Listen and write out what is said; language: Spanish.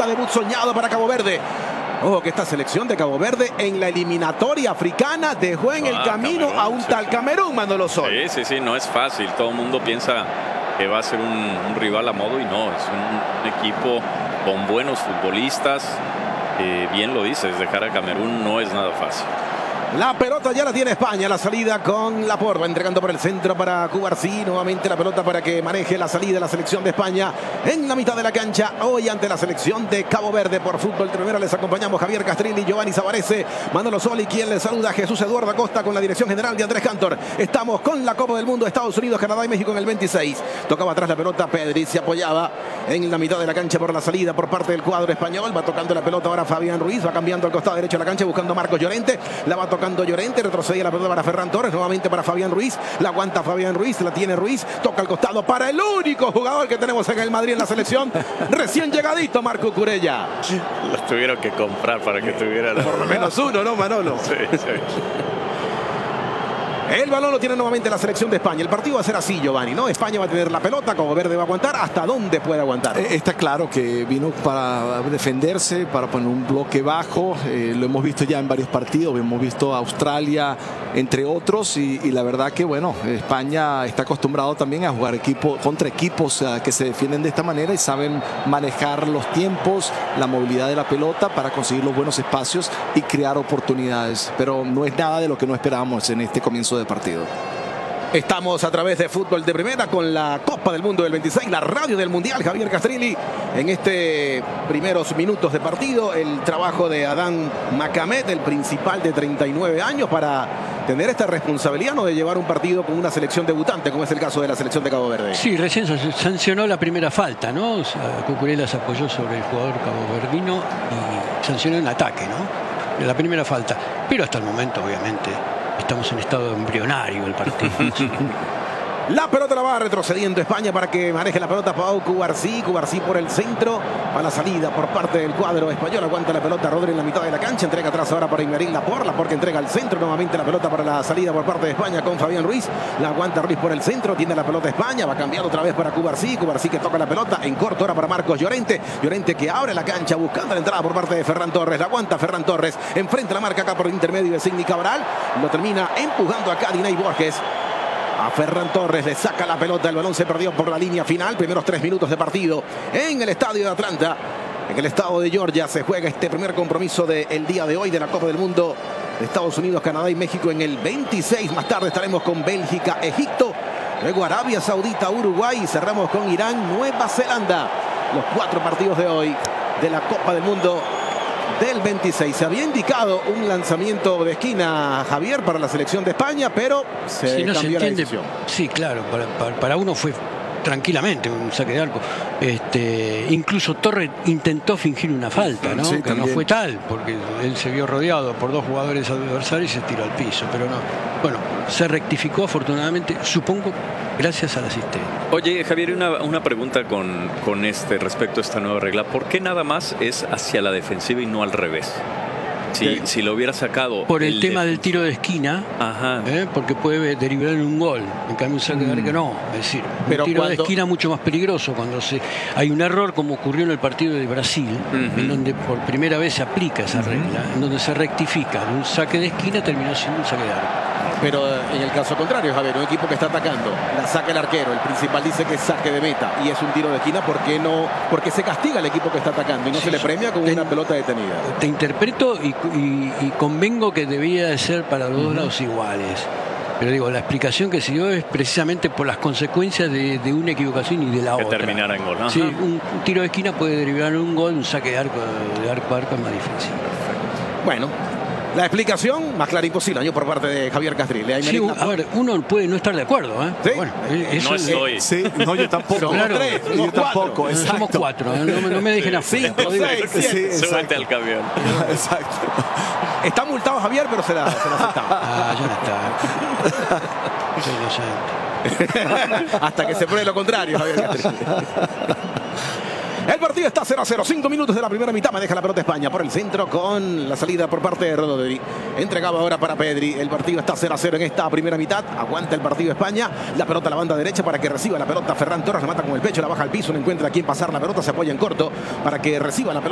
Esta debut soñado para Cabo Verde. Ojo que esta selección de Cabo Verde en la eliminatoria africana dejó en el camino Camerún, a un tal Camerún, Manolo Sol. Sí, no es fácil. Todo el mundo piensa que va a ser un rival a modo y no, es un equipo con buenos futbolistas. Bien lo dices, dejar a Camerún no es nada fácil. La pelota ya la tiene España, la salida con Laporte, va entregando por el centro para Cubarsí, nuevamente la pelota para que maneje la salida de la selección de España en la mitad de la cancha, hoy ante la selección de Cabo Verde. Por Fútbol de Primera les acompañamos Javier Castrilli, Giovanni Savarese, Manolo Sol y quien les saluda Jesús Eduardo Acosta con la dirección general de Andrés Cantor. Estamos con la Copa del Mundo, Estados Unidos, Canadá y México en el 26. Tocaba atrás la pelota Pedri, se apoyaba en la mitad de la cancha por la salida por parte del cuadro español, va tocando la pelota ahora Fabián Ruiz, va cambiando al costado derecho de la cancha buscando a Marcos Llorente, la va tocando Llorente, retrocedía la pelota para Ferran Torres, nuevamente para Fabián Ruiz, la aguanta Fabián Ruiz, la tiene Ruiz, toca al costado para el único jugador que tenemos en el Madrid en la selección, recién llegadito Marco Curella. Lo tuvieron que comprar para que tuviera por lo menos uno, ¿no, Manolo? Sí. El balón lo tiene nuevamente la selección de España. El partido va a ser así, Giovanni, ¿no? España va a tener la pelota, Cabo Verde va a aguantar. ¿Hasta dónde puede aguantar? Está claro que vino para defenderse, para poner un bloque bajo. Lo hemos visto ya en varios partidos. Hemos visto a Australia, entre otros. Y la verdad que, bueno, España está acostumbrado también a jugar contra equipos que se defienden de esta manera y saben manejar los tiempos, la movilidad de la pelota para conseguir los buenos espacios y crear oportunidades. Pero no es nada de lo que no esperábamos en este comienzo de partido. Estamos a través de Fútbol de Primera con la Copa del Mundo del 26, la radio del Mundial. Javier Castrilli en este primeros minutos de partido. El trabajo de Adán Macamet, el principal de 39 años, para tener esta responsabilidad, ¿no?, de llevar un partido con una selección debutante, como es el caso de la selección de Cabo Verde. Sí, recién se sancionó la primera falta, ¿no? O sea, Cucurella se apoyó sobre el jugador caboverdino y sancionó en ataque, ¿no? La primera falta. Pero hasta el momento, obviamente, estamos en estado embrionario el partido. La pelota la va retrocediendo España para que maneje la pelota Pau Cubarsí. Cubarsí por el centro, a la salida por parte del cuadro español. Aguanta la pelota Rodri en la mitad de la cancha. Entrega atrás ahora para Aymeric Laporte. Laporte entrega al centro. Nuevamente la pelota para la salida por parte de España con Fabián Ruiz. La aguanta Ruiz por el centro. Tiene la pelota España. Va cambiando otra vez para Cubarsí. Cubarsí que toca la pelota en corto ahora para Marcos Llorente. Llorente que abre la cancha buscando la entrada por parte de Ferran Torres. La aguanta Ferran Torres. Enfrente la marca acá por el intermedio de Signi Cabral. Lo termina empujando acá Diney Borges. A Ferran Torres le saca la pelota, el balón se perdió por la línea final. Primeros 3 minutos de partido en el estadio de Atlanta, en el estado de Georgia. Se juega este primer compromiso del día de hoy de la Copa del Mundo de Estados Unidos, Canadá y México en el 26. Más tarde estaremos con Bélgica, Egipto, luego Arabia Saudita, Uruguay y cerramos con Irán, Nueva Zelanda. Los 4 partidos de hoy de la Copa del Mundo del 26. Se había indicado un lanzamiento de esquina, Javier, para la selección de España, pero se cambió la decisión. Sí, claro, para uno fue tranquilamente un saque de arco. Incluso Torres intentó fingir una falta, ¿no? Sí, que también. no fue tal, porque él se vio rodeado por 2 jugadores adversarios y se tiró al piso, pero no. Bueno, se rectificó afortunadamente, supongo, gracias al asistente. Oye, Javier, una pregunta con respecto a esta nueva regla. ¿Por qué nada más es hacia la defensiva y no al revés? Si lo hubiera sacado... Por el tema del tiro de esquina, porque puede derivar en un gol. En cambio, un saque de arco no. Es decir, pero un tiro de esquina mucho más peligroso cuando hay un error, como ocurrió en el partido de Brasil, en donde por primera vez se aplica esa regla, en donde se rectifica. Un saque de esquina terminó siendo un saque de arco. Pero en el caso contrario, Javier, un equipo que está atacando, la saca el arquero, el principal dice que es saque de meta y es un tiro de esquina, ¿por qué no? Porque se castiga al equipo que está atacando y no se le premia con una pelota detenida. Te interpreto y convengo que debía de ser para los dos lados iguales. Pero digo, la explicación que se dio es precisamente por las consecuencias de una equivocación y de la otra. Que terminara en gol. Sí, un tiro de esquina puede derivar en un gol, un saque de arco a arco es más difícil. Bueno, la explicación más clara imposible por parte de Javier Castrilli. Sí, a ver, uno puede no estar de acuerdo, ¿eh? ¿Sí? Bueno, no estoy. Sí, no, yo tampoco. Claro, yo tampoco. Somos 4, no me dejen afuera. 5, 6, 7. Súbete al camión. Exacto. Está multado Javier, pero se la aceptaba. Ya no está. Soy inocente. Hasta que se pruebe lo contrario, Javier Castrilli. El partido está 0-0, 5 minutos de la primera mitad. Maneja la pelota España por el centro con la salida por parte de Rodri. Entregaba ahora para Pedri. El partido está 0-0 en esta primera mitad. Aguanta el partido España. La pelota a la banda derecha para que reciba la pelota Ferran Torres. La mata con el pecho, la baja al piso. No encuentra a quién pasar la pelota. Se apoya en corto para que reciba la pelota.